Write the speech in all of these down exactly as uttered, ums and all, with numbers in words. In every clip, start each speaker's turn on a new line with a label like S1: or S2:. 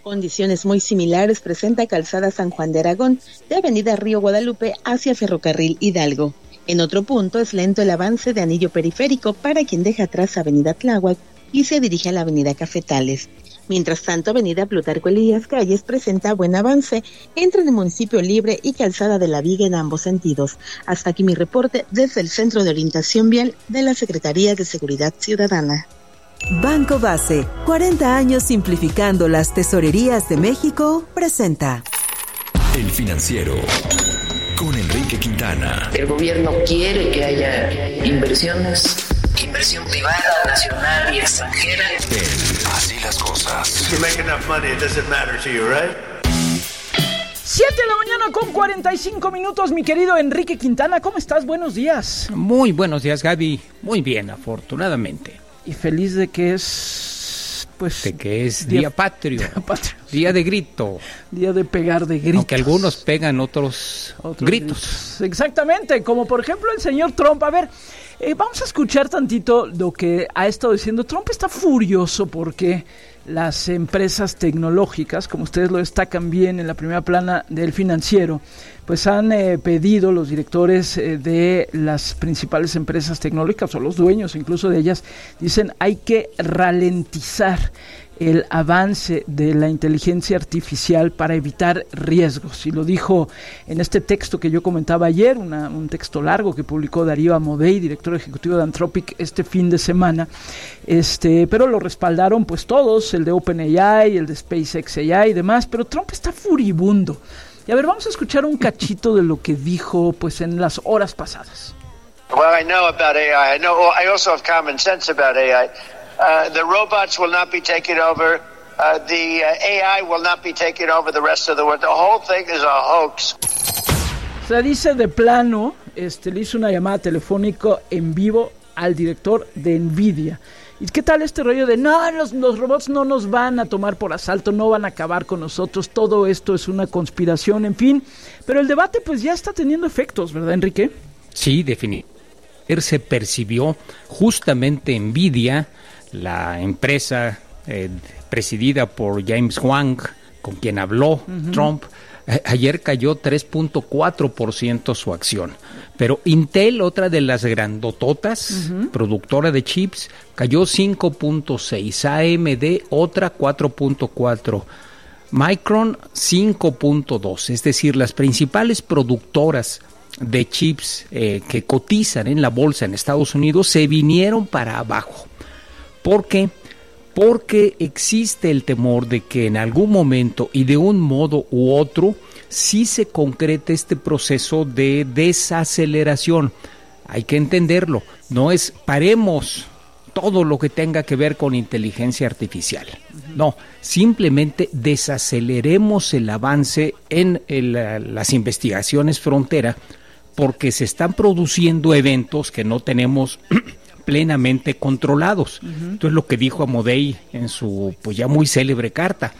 S1: Condiciones muy similares presenta Calzada San Juan de Aragón, de Avenida Río Guadalupe hacia Ferrocarril Hidalgo. En otro punto es lento el avance de anillo periférico para quien deja atrás Avenida Tláhuac y se dirige a la Avenida Cafetales. Mientras tanto, Avenida Plutarco Elías Calles presenta buen avance entre el Municipio Libre y Calzada de la Viga en ambos sentidos. Hasta aquí mi reporte desde el Centro de Orientación Vial de la Secretaría de Seguridad Ciudadana.
S2: Banco Base, cuarenta años simplificando las tesorerías de México, presenta
S3: El Financiero con Enrique Quintana.
S4: El gobierno quiere que haya inversiones, inversión privada, nacional y extranjera.
S3: En Así las Cosas.
S5: If you make enough money, it doesn't matter to you, right?
S6: siete de la mañana con cuarenta y cinco minutos, mi querido Enrique Quintana. ¿Cómo estás? Buenos días.
S7: Muy buenos días, Gaby. Muy bien, afortunadamente.
S6: Y feliz de que es, pues...
S7: De que es día, día patrio. Día patrio. Día de grito.
S6: Día de pegar de gritos.
S7: Aunque algunos pegan otros, otros gritos. gritos.
S6: Exactamente, como por ejemplo el señor Trump. A ver, eh, vamos a escuchar tantito lo que ha estado diciendo. Trump está furioso porque las empresas tecnológicas, como ustedes lo destacan bien en la primera plana del Financiero, pues han eh, pedido los directores eh, de las principales empresas tecnológicas o los dueños incluso de ellas, dicen hay que ralentizar el avance de la inteligencia artificial para evitar riesgos. Y lo dijo en este texto que yo comentaba ayer, una, un texto largo que publicó Darío Amodei, director ejecutivo de Anthropic, este fin de semana. Este, pero lo respaldaron pues todos, el de OpenAI, el de SpaceX A I y demás, pero Trump está furibundo. Y a ver, vamos a escuchar un cachito de lo que dijo pues en las horas pasadas.
S5: Well, I know about A I. I know. I also have common sense about A I. Uh, the robots will not be taking over. Uh, the uh, A I will not be taking over the rest of the world. The whole thing is a hoax.
S6: O sea, dice de plano, este, le hizo una llamada telefónica en vivo al director de NVIDIA. ¿Y qué tal este rollo de no, los, los robots no nos van a tomar por asalto, no van a acabar con nosotros, todo esto es una conspiración, en fin? Pero el debate pues ya está teniendo efectos, ¿verdad, Enrique?
S7: Sí, definitivamente. Se percibió justamente NVIDIA, la empresa eh, presidida por James Huang, con quien habló uh-huh. Trump, a- ayer cayó tres punto cuatro por ciento su acción. Pero Intel, otra de las grandototas, uh-huh. productora de chips, cayó cinco punto seis, A M D otra cuatro punto cuatro, Micron cinco punto dos, es decir, las principales productoras de chips eh, que cotizan en la bolsa en Estados Unidos se vinieron para abajo. ¿Por qué? Porque existe el temor de que en algún momento y de un modo u otro sí se concrete este proceso de desaceleración. Hay que entenderlo, no es paremos todo lo que tenga que ver con inteligencia artificial. No, simplemente desaceleremos el avance en el, las investigaciones frontera porque se están produciendo eventos que no tenemos plenamente controlados. Uh-huh. Entonces lo que dijo Amodei en su pues ya muy célebre carta.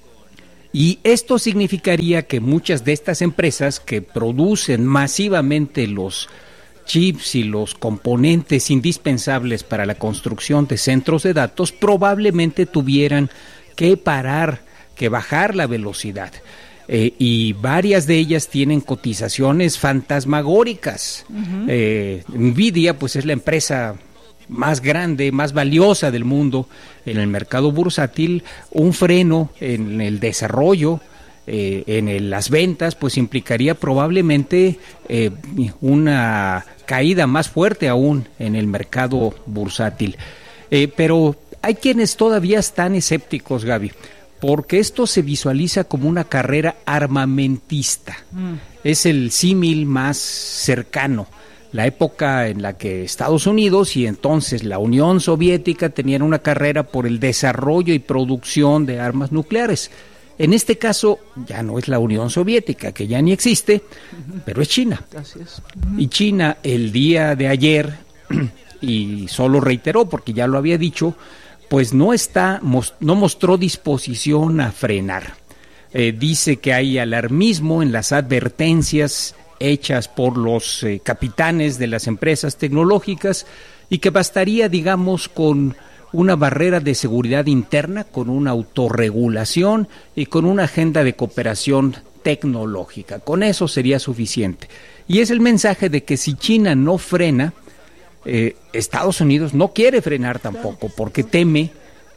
S7: Y esto significaría que muchas de estas empresas que producen masivamente los chips y los componentes indispensables para la construcción de centros de datos probablemente tuvieran que parar, que bajar la velocidad. Eh, y varias de ellas tienen cotizaciones fantasmagóricas. Uh-huh. Eh, NVIDIA pues es la empresa más grande, más valiosa del mundo en el mercado bursátil. Un freno en el desarrollo, eh, en el, las ventas, pues implicaría probablemente eh, una caída más fuerte aún en el mercado bursátil. Eh, pero hay quienes todavía están escépticos, Gaby, porque esto se visualiza como una carrera armamentista. Mm. Es el símil más cercano. La época en la que Estados Unidos y entonces la Unión Soviética tenían una carrera por el desarrollo y producción de armas nucleares. En este caso ya no es la Unión Soviética, que ya ni existe, uh-huh. pero es China.
S6: Así es.
S7: Uh-huh. Y China el día de ayer, y solo reiteró porque ya lo había dicho, pues no está, no mostró disposición a frenar. Eh, dice que hay alarmismo en las advertencias hechas por los eh, capitanes de las empresas tecnológicas y que bastaría, digamos, con una barrera de seguridad interna con una autorregulación y con una agenda de cooperación tecnológica. Con eso sería suficiente. Y es el mensaje de que si China no frena, eh, Estados Unidos no quiere frenar tampoco, porque teme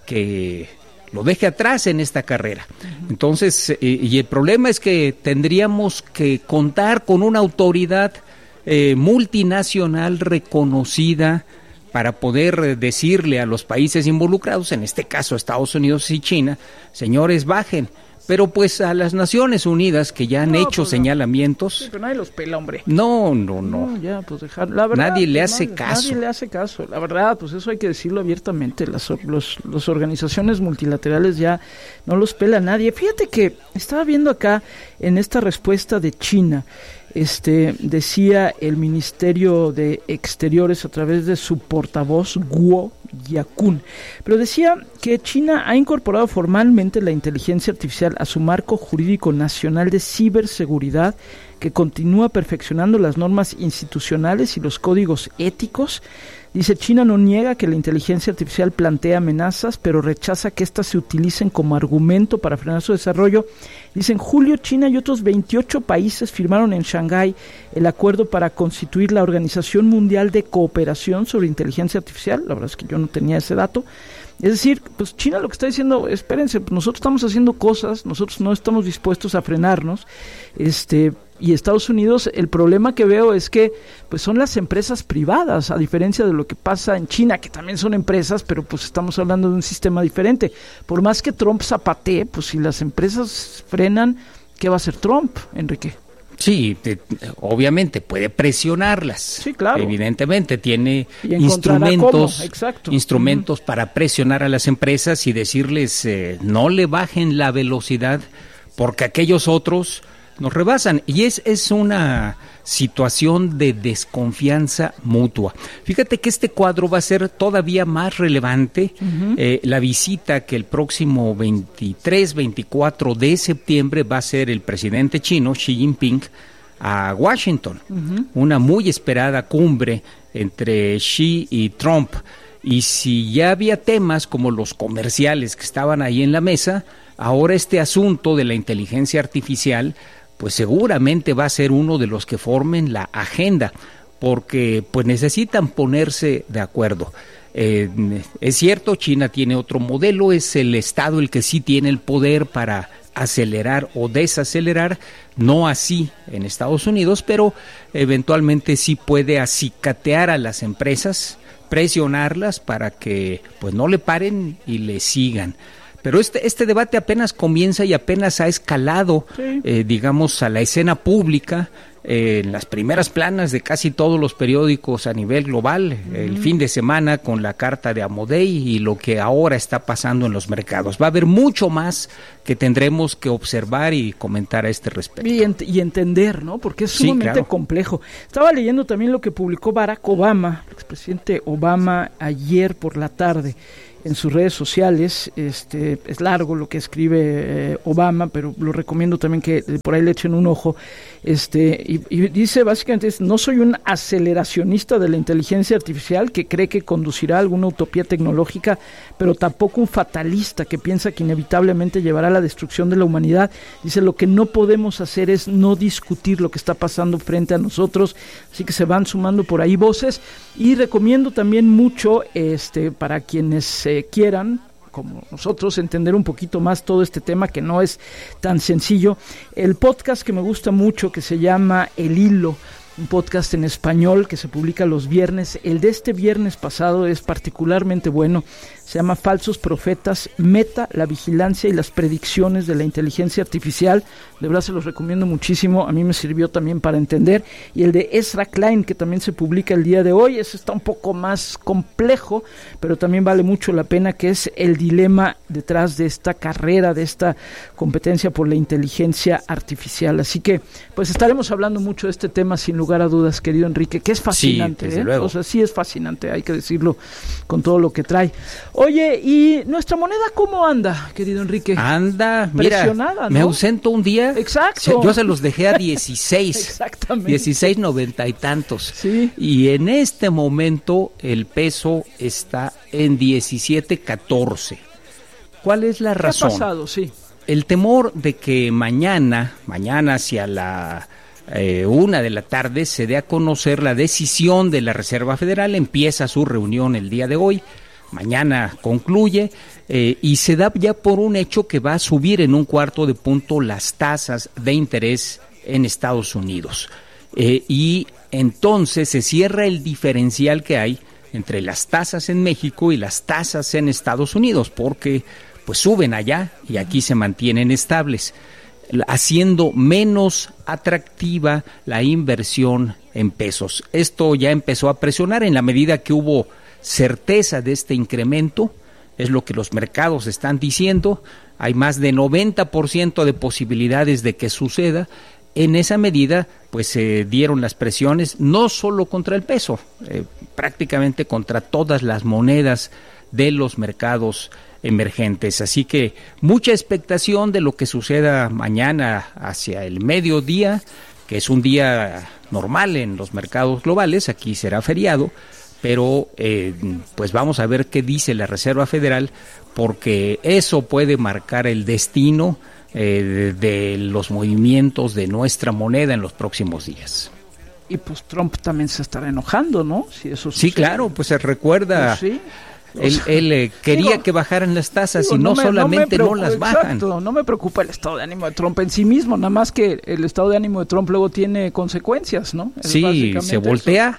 S7: que lo deje atrás en esta carrera. Entonces, eh, y el problema es que tendríamos que contar con una autoridad eh, multinacional reconocida para poder eh, decirle a los países involucrados, en este caso Estados Unidos y China, señores, bajen. Pero pues a las Naciones Unidas, que ya han no, hecho pues, señalamientos...
S6: Sí, pero nadie los pela, hombre.
S7: No, no, no.
S6: no ya, pues dejar, la verdad,
S7: nadie le
S6: pues,
S7: hace
S6: nadie,
S7: caso.
S6: Nadie le hace caso. La verdad, pues eso hay que decirlo abiertamente. Las los, los organizaciones multilaterales ya no los pela nadie. Fíjate que estaba viendo acá en esta respuesta de China... Este decía el Ministerio de Exteriores a través de su portavoz Guo Yakun, pero decía que China ha incorporado formalmente la inteligencia artificial a su marco jurídico nacional de ciberseguridad, que continúa perfeccionando las normas institucionales y los códigos éticos. Dice, China no niega que la inteligencia artificial plantea amenazas, pero rechaza que éstas se utilicen como argumento para frenar su desarrollo. Dice, en julio China y otros veintiocho países firmaron en Shanghái el acuerdo para constituir la Organización Mundial de Cooperación sobre Inteligencia Artificial. La verdad es que yo no tenía ese dato. Es decir, pues China lo que está diciendo, espérense, nosotros estamos haciendo cosas, nosotros no estamos dispuestos a frenarnos, este... Y Estados Unidos, el problema que veo es que pues son las empresas privadas, a diferencia de lo que pasa en China, que también son empresas, pero pues estamos hablando de un sistema diferente. Por más que Trump zapatee, pues si las empresas frenan, ¿qué va a hacer Trump, Enrique?
S7: Sí, te, obviamente puede presionarlas.
S6: Sí, claro.
S7: Evidentemente tiene instrumentos,
S6: Exacto.
S7: instrumentos
S6: uh-huh.
S7: para presionar a las empresas y decirles eh, no le bajen la velocidad porque aquellos otros nos rebasan, y es, es una situación de desconfianza mutua. Fíjate que este cuadro va a ser todavía más relevante, uh-huh. eh, la visita que el próximo veintitrés, veinticuatro de septiembre va a hacer el presidente chino Xi Jinping a Washington, uh-huh. una muy esperada cumbre entre Xi y Trump. Y si ya había temas como los comerciales que estaban ahí en la mesa, ahora este asunto de la inteligencia artificial pues seguramente va a ser uno de los que formen la agenda, porque pues necesitan ponerse de acuerdo. Eh, es cierto, China tiene otro modelo, es el Estado el que sí tiene el poder para acelerar o desacelerar, no así en Estados Unidos, pero eventualmente sí puede acicatear a las empresas, presionarlas para que pues no le paren y le sigan. Pero este este debate apenas comienza y apenas ha escalado, sí. eh, digamos, a la escena pública, eh, en las primeras planas de casi todos los periódicos a nivel global, uh-huh. el fin de semana con la carta de Amodei y lo que ahora está pasando en los mercados. Va a haber mucho más que tendremos que observar y comentar a este respecto.
S6: Y, ent- y entender, ¿no? Porque es sumamente sí, claro. complejo. Estaba leyendo también lo que publicó Barack Obama, el expresidente Obama, ayer por la tarde, en sus redes sociales. Este es largo lo que escribe eh, Obama, pero lo recomiendo también que eh, por ahí le echen un ojo. Este y, y dice básicamente, no soy un aceleracionista de la inteligencia artificial que cree que conducirá a alguna utopía tecnológica, pero tampoco un fatalista que piensa que inevitablemente llevará a la destrucción de la humanidad. Dice, lo que no podemos hacer es no discutir lo que está pasando frente a nosotros, así que se van sumando por ahí voces. Y recomiendo también mucho este para quienes eh, quieran, como nosotros, entender un poquito más todo este tema que no es tan sencillo, el podcast que me gusta mucho que se llama El Hilo, un podcast en español que se publica los viernes. El de este viernes pasado es particularmente bueno, se llama Falsos Profetas, Meta, la vigilancia y las predicciones de la inteligencia artificial. De verdad se los recomiendo muchísimo, a mí me sirvió también para entender. Y el de Ezra Klein, que también se publica el día de hoy, ese está un poco más complejo, pero también vale mucho la pena, que es el dilema detrás de esta carrera, de esta competencia por la inteligencia artificial. Así que pues estaremos hablando mucho de este tema sin lugar a dudas, querido Enrique, que es fascinante.
S7: Sí, desde
S6: ¿eh?
S7: luego.
S6: O sea, sí es fascinante, hay que decirlo con todo lo que trae. Oye, ¿y nuestra moneda cómo anda, querido Enrique?
S7: Anda, mira,
S6: presionada, ¿no?
S7: Me ausento un día.
S6: Exacto.
S7: Yo se los dejé a dieciséis.
S6: Exactamente.
S7: dieciséis noventa y tantos.
S6: Sí.
S7: Y en este momento el peso está en diecisiete catorce. ¿Cuál es la razón?
S6: ¿Qué ha pasado? Sí.
S7: El temor de que mañana, mañana hacia la eh, una de la tarde, se dé a conocer la decisión de la Reserva Federal. Empieza su reunión el día de hoy. Mañana concluye eh, y se da ya por un hecho que va a subir en un cuarto de punto las tasas de interés en Estados Unidos. Eh, y entonces se cierra el diferencial que hay entre las tasas en México y las tasas en Estados Unidos, porque pues suben allá y aquí se mantienen estables, haciendo menos atractiva la inversión en pesos. Esto ya empezó a presionar en la medida que hubo certeza de este incremento, es lo que los mercados están diciendo. Hay más de noventa por ciento de posibilidades de que suceda. En esa medida, pues se dieron las presiones, no solo contra el peso, eh, prácticamente contra todas las monedas de los mercados emergentes. Así que mucha expectación de lo que suceda mañana hacia el mediodía, que es un día normal en los mercados globales, aquí será feriado, pero eh, pues vamos a ver qué dice la Reserva Federal, porque eso puede marcar el destino eh, de, de los movimientos de nuestra moneda en los próximos días.
S6: Y pues Trump también se estará enojando, ¿no? Si eso
S7: sí, claro, pues se recuerda...
S6: Pues sí.
S7: Él, él eh, quería digo, que bajaran las tasas digo, y no, no me, solamente no, preocupa, no las bajan.
S6: Exacto, no me preocupa el estado de ánimo de Trump en sí mismo, nada más que el estado de ánimo de Trump luego tiene consecuencias, ¿no? Es
S7: sí, se voltea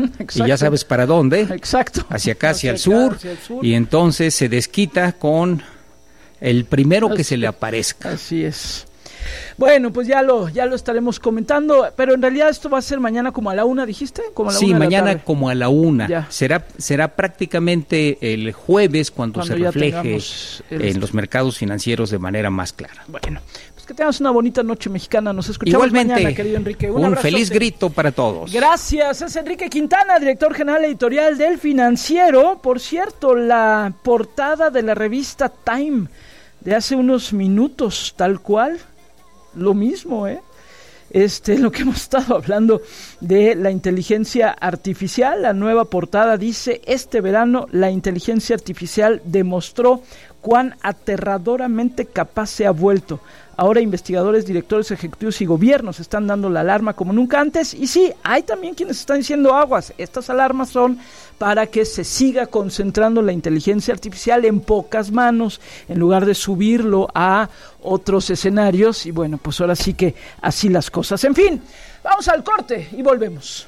S7: y ya sabes para dónde.
S6: Exacto.
S7: Hacia acá, hacia, hacia el sur, acá, hacia el sur, y entonces se desquita con el primero Así, que se le aparezca.
S6: Así es. Bueno, pues ya lo ya lo estaremos comentando, pero en realidad esto va a ser mañana como a la una, ¿dijiste? Como a la
S7: sí,
S6: una
S7: mañana como a la una. Ya. Será será prácticamente el jueves cuando, cuando se refleje el... en los mercados financieros de manera más clara.
S6: Bueno, pues que tengas una bonita noche mexicana. Nos escuchamos
S7: Igualmente,
S6: mañana, querido Enrique.
S7: Un, un feliz grito para todos.
S6: Gracias. Es Enrique Quintana, director general editorial del Financiero. Por cierto, la portada de la revista Time de hace unos minutos, tal cual. Lo mismo, ¿eh? Este, lo que hemos estado hablando de la inteligencia artificial, la nueva portada dice: este verano la inteligencia artificial demostró cuán aterradoramente capaz se ha vuelto. Ahora investigadores, directores ejecutivos y gobiernos están dando la alarma como nunca antes. Y sí, hay también quienes están diciendo aguas. Estas alarmas son para que se siga concentrando la inteligencia artificial en pocas manos, en lugar de subirlo a otros escenarios. Y bueno, pues ahora sí que así las cosas. En fin, vamos al corte y volvemos.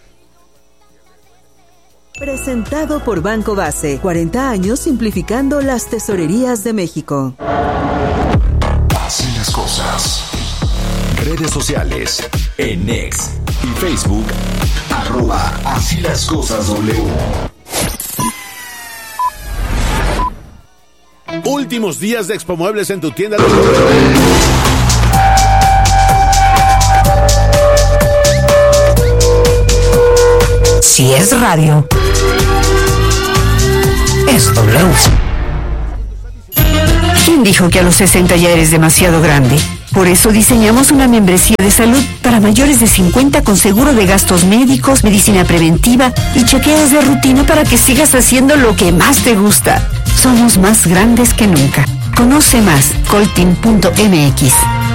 S2: Presentado por Banco Base, cuarenta años simplificando las tesorerías de México.
S3: Así las cosas. Redes sociales, en X y Facebook, arroba Así las cosas W.
S8: Últimos días de Expo Muebles en tu tienda de...
S9: Si es radio, es W. ¿Quién dijo que a los sesenta ya eres demasiado grande? Por eso diseñamos una membresía de salud para mayores de cincuenta con seguro de gastos médicos, medicina preventiva y chequeos de rutina para que sigas haciendo lo que más te gusta. Somos más grandes que nunca. Conoce más, coltin punto m x.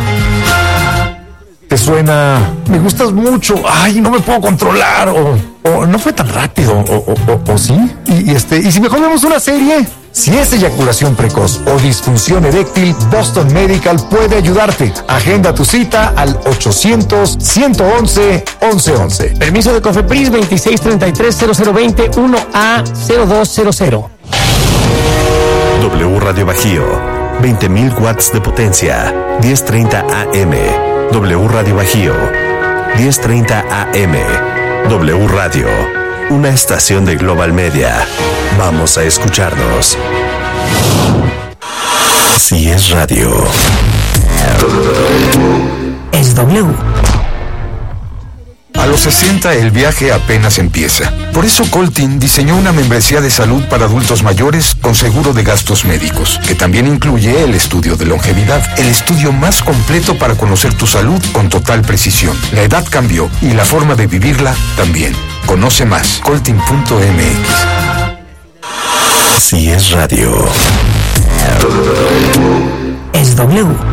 S10: Te suena, me gustas mucho, ay, no me puedo controlar, o, o no fue tan rápido, o, o, o, o sí, y, y este, y si mejor vemos una serie. Si es eyaculación precoz o disfunción eréctil, Boston Medical puede ayudarte. Agenda tu cita al ochocientos, ciento once, once once.
S11: Permiso de COFEPRIS veintiséis treinta y tres cero cero veinte uno A cero dos cero cero.
S12: W Radio Bajío, veinte mil watts de potencia, diez treinta A M. W Radio Bajío, diez treinta A M. W Radio, una estación de Global Media. Vamos a escucharnos. Si es radio,
S9: es W.
S13: A los sesenta el viaje apenas empieza. Por eso Coltin diseñó una membresía de salud para adultos mayores con seguro de gastos médicos, que también incluye el estudio de longevidad, el estudio más completo para conocer tu salud con total precisión. La edad cambió y la forma de vivirla también. Conoce más, coltin punto m x.
S12: Si es radio.
S9: Es W.